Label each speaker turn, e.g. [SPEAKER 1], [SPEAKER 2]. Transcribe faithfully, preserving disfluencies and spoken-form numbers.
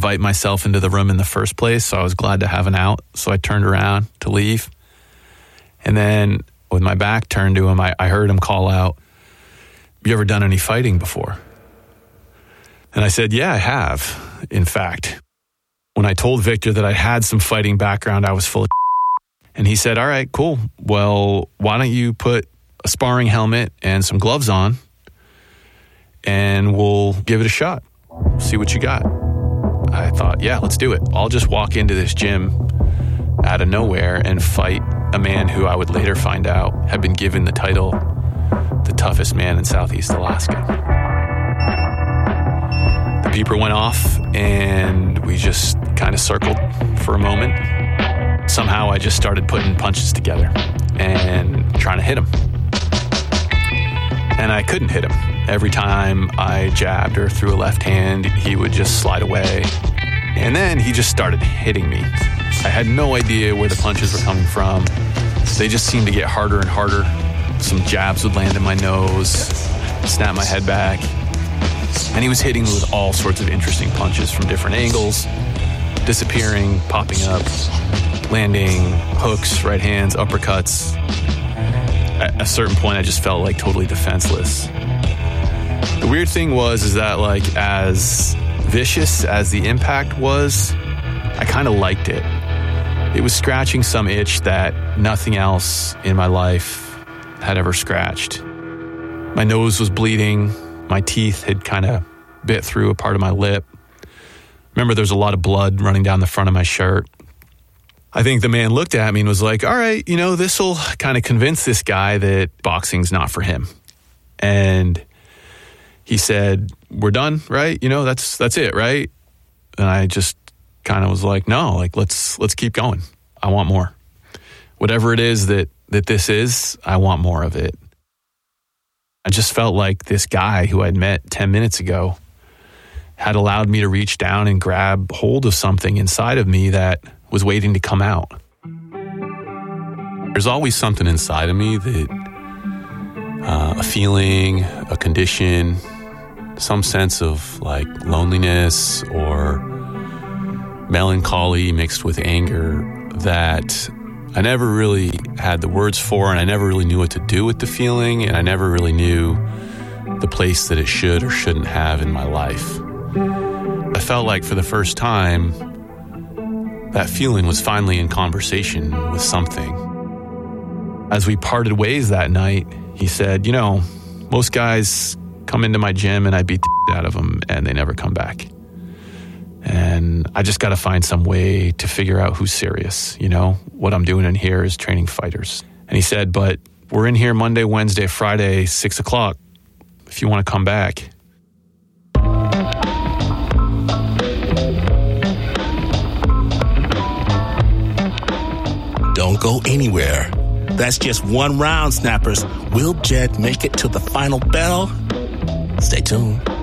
[SPEAKER 1] invite myself into the room in the first place, so I was glad to have an out. So I turned around to leave. And then with my back turned to him, I, I heard him call out, "You ever done any fighting before?" And I said, "Yeah, I have, in fact." When I told Victor that I had some fighting background, I was full of and he said, "All right, cool. Well, why don't you put a sparring helmet and some gloves on and we'll give it a shot. See what you got." I thought, yeah, let's do it. I'll just walk into this gym out of nowhere and fight a man who I would later find out had been given the title the toughest man in Southeast Alaska. The beeper went off and we just kind of circled for a moment. Somehow I just started putting punches together and trying to hit him. And I couldn't hit him. Every time I jabbed or threw a left hand, he would just slide away. And then he just started hitting me. I had no idea where the punches were coming from. They just seemed to get harder and harder. Some jabs would land in my nose, snap my head back. And he was hitting me with all sorts of interesting punches from different angles, disappearing, popping up, landing, hooks, right hands, uppercuts. At a certain point, I just felt like totally defenseless. The weird thing was is that, like, as vicious as the impact was, I kind of liked it. It was scratching some itch that nothing else in my life had ever scratched. My nose was bleeding. My teeth had kind of bit through a part of my lip. Remember, there's a lot of blood running down the front of my shirt. I think the man looked at me and was like, all right, you know, this will kind of convince this guy that boxing's not for him. And he said, we're done, right? You know, that's that's it, right? And I just kind of was like, no, like, let's let's keep going. I want more. Whatever it is that, that this is, I want more of it. I just felt like this guy who I'd met ten minutes ago had allowed me to reach down and grab hold of something inside of me that was waiting to come out. There's always something inside of me that, uh, a feeling, a condition, some sense of like loneliness or melancholy mixed with anger that I never really had the words for, and I never really knew what to do with the feeling, and I never really knew the place that it should or shouldn't have in my life. I felt like for the first time, that feeling was finally in conversation with something. As we parted ways that night, he said, you know, most guys come into my gym and I beat the out of them and they never come back. And I just got to find some way to figure out who's serious. You know, what I'm doing in here is training fighters. And he said, but we're in here Monday, Wednesday, Friday, six o'clock. If you want to come back.
[SPEAKER 2] Don't go anywhere. That's just one round, Snappers. Will Jed make it to the final bell? Stay tuned.